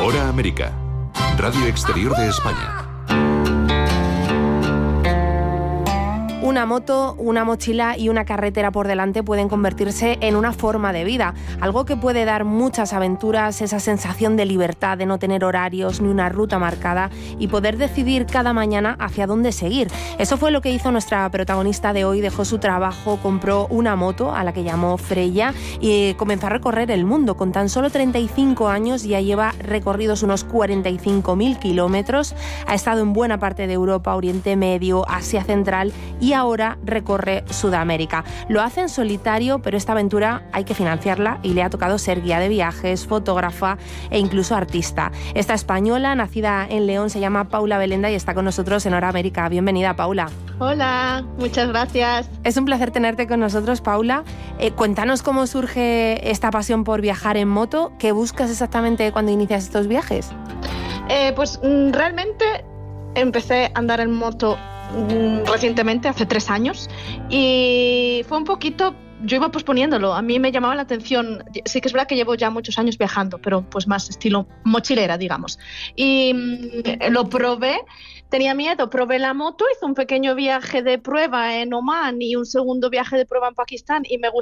Hora América, Radio Exterior de España. Una moto, una mochila y una carretera por delante pueden convertirse en una forma de vida, algo que puede dar muchas aventuras, esa sensación de libertad, de no tener horarios ni una ruta marcada y poder decidir cada mañana hacia dónde seguir. Eso fue lo que hizo nuestra protagonista de hoy. Dejó su trabajo, compró una moto a la que llamó Freya y comenzó a recorrer el mundo. Con tan solo 35 años ya lleva recorridos unos 45.000 kilómetros, ha estado en buena parte de Europa, Oriente Medio, Asia Central y ahora recorre Sudamérica. Lo hace en solitario, pero esta aventura hay que financiarla y le ha tocado ser guía de viajes, fotógrafa e incluso artista. Esta española, nacida en León, se llama Paula Belenda y está con nosotros en Hora América. Bienvenida, Paula. Hola, muchas gracias. Es un placer tenerte con nosotros, Paula. Cuéntanos cómo surge esta pasión por viajar en moto. ¿Qué buscas exactamente cuando inicias estos viajes? Pues realmente empecé a andar en moto recientemente, hace 3 años, y fue un poquito, yo iba posponiéndolo, a mí me llamaba la atención, sí que es verdad que llevo ya muchos años viajando, pero pues más estilo mochilera, digamos, y lo probé. Tenía miedo, probé la moto, hice un pequeño viaje de prueba en Omán y un segundo viaje de prueba en Pakistán y me gustó